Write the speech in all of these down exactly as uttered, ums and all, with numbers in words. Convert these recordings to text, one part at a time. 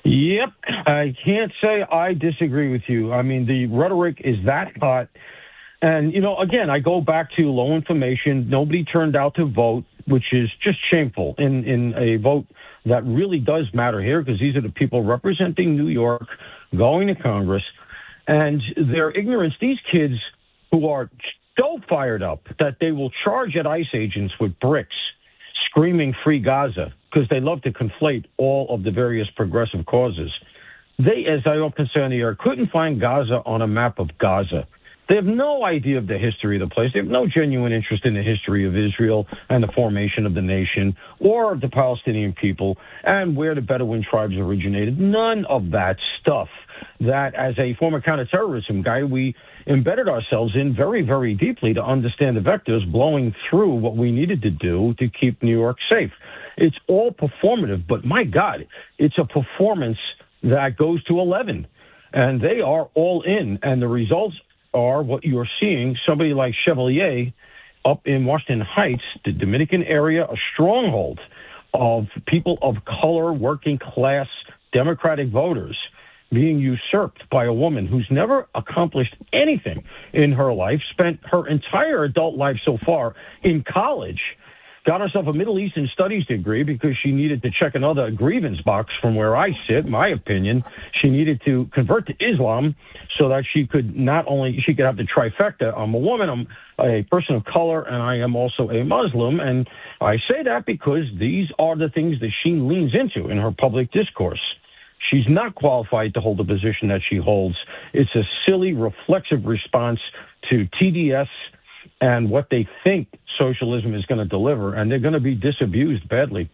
Yep. I can't say I disagree with you. I mean, the rhetoric is that hot. And, you know, again, I go back to low information. Nobody turned out to vote, which is just shameful in, in a vote that really does matter here, because these are the people representing New York, going to Congress. And their ignorance, these kids who are so fired up that they will charge at ICE agents with bricks, screaming free Gaza, because they love to conflate all of the various progressive causes. They, as I often say on the air, couldn't find Gaza on a map of Gaza. They have no idea of the history of the place. They have no genuine interest in the history of Israel and the formation of the nation or of the Palestinian people and where the Bedouin tribes originated. None of that stuff that, as a former counterterrorism guy, we embedded ourselves in very, very deeply to understand the vectors blowing through what we needed to do to keep New York safe. It's all performative, but my God, it's a performance that goes to eleven. And they are all in, and the results are what you're seeing. Somebody like Chevalier up in Washington Heights, the Dominican area, a stronghold of people of color, working class, Democratic voters being usurped by a woman who's never accomplished anything in her life, spent her entire adult life so far in college, got herself a Middle Eastern Studies degree because she needed to check another grievance box from where I sit, my opinion. She needed to convert to Islam so that she could not only, she could have the trifecta. I'm a woman, I'm a person of color, and I am also a Muslim. And I say that because these are the things that she leans into in her public discourse. She's not qualified to hold the position that she holds. It's a silly, reflexive response to T D S and what they think socialism is going to deliver, and they're going to be disabused badly.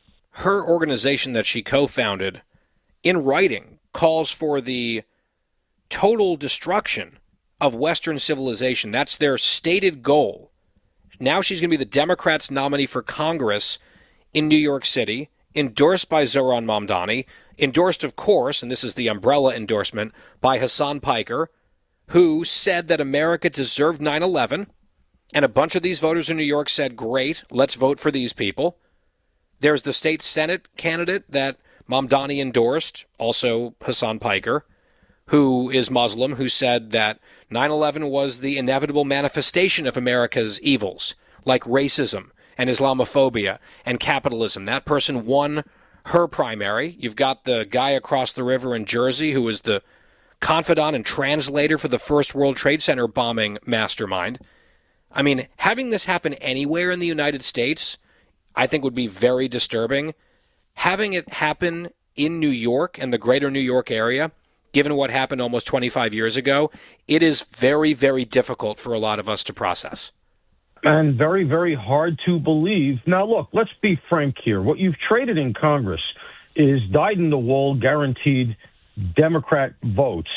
Her organization that she co-founded, in writing, calls for the total destruction of Western civilization. That's their stated goal. Now she's going to be the Democrats' nominee for Congress in New York City, endorsed by Zohran Mamdani, endorsed, of course, and this is the umbrella endorsement, by Hasan Piker, who said that America deserved nine eleven. And a bunch of these voters in New York said, great, let's vote for these people. There's the state Senate candidate that Mamdani endorsed, also Hasan Piker, who is Muslim, who said that nine eleven was the inevitable manifestation of America's evils, like racism and Islamophobia and capitalism. That person won her primary. You've got the guy across the river in Jersey who was the confidant and translator for the first World Trade Center bombing mastermind. I mean, having this happen anywhere in the United States, I think would be very disturbing. Having it happen in New York and the greater New York area, given what happened almost twenty-five years ago, it is very, very difficult for a lot of us to process. And very, very hard to believe. Now, look, let's be frank here. What you've traded in Congress is dyed-in-the-wool guaranteed Democrat votes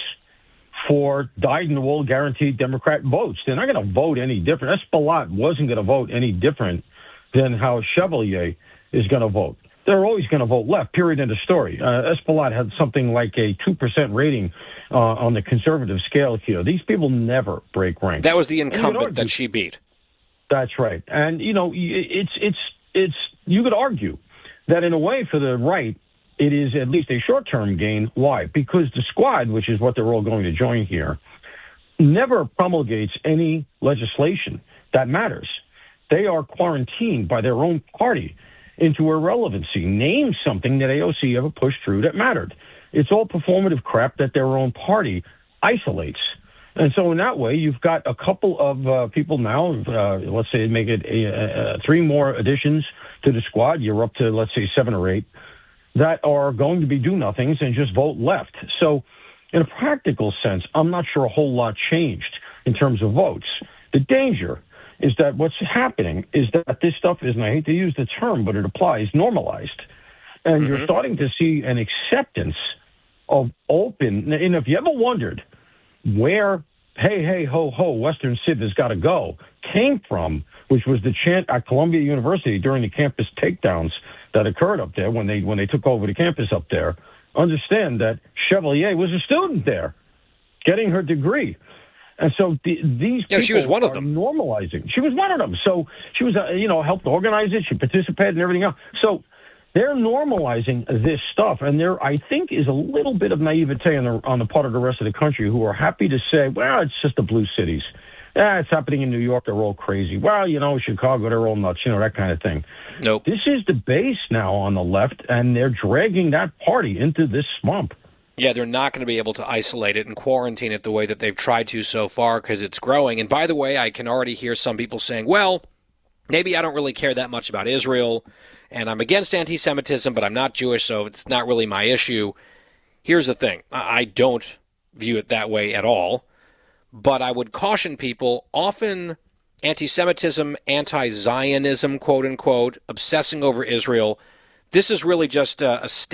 for dyed-in-the-wool guaranteed Democrat votes. They're not going to vote any different. Espaillat wasn't going to vote any different than how Chevalier is going to vote. They're always going to vote left, period, end of story. Uh, Espaillat had something like a two percent rating uh, on the conservative scale here. These people never break rank. That was the incumbent that she beat. That's right. And, you know, it's, it's, it's, you could argue that in a way for the right, it is at least a short-term gain. Why? Because the Squad, which is what they're all going to join here, never promulgates any legislation that matters. They are quarantined by their own party into irrelevancy. Name something that A O C ever pushed through that mattered. It's all performative crap that their own party isolates. And so in that way, you've got a couple of uh, people now, uh, let's say make it a, a, a, three more additions to the Squad. You're up to, let's say, seven or eight, that are going to be do-nothings and just vote left. So in a practical sense, I'm not sure a whole lot changed in terms of votes. The danger is that what's happening is that this stuff is, and I hate to use the term, but it applies, normalized. And mm-hmm. you're starting to see an acceptance of open, and if you ever wondered where hey, hey, ho, ho, Western Civ has got to go came from, which was the chant at Columbia University during the campus takedowns that occurred up there when they when they took over the campus up there. Understand that Chevalier was a student there, getting her degree. And so the, these yeah, people she was one of are them. normalizing. She was one of them. So she was, uh, you know, helped organize it. She participated and everything else. So They're normalizing this stuff, and there, I think, is a little bit of naivete on the, on the part of the rest of the country who are happy to say, well, it's just the blue cities. Yeah, it's happening in New York. They're all crazy. Well, you know, Chicago, they're all nuts, you know, that kind of thing. Nope. This is the base now on the left, and they're dragging that party into this swamp. Yeah, they're not going to be able to isolate it and quarantine it the way that they've tried to so far because it's growing. And by the way, I can already hear some people saying, well, maybe I don't really care that much about Israel, and I'm against anti-Semitism, but I'm not Jewish, so it's not really my issue. Here's the thing. I don't view it that way at all, but I would caution people, often anti-Semitism, anti-Zionism, quote-unquote, obsessing over Israel, this is really just a, a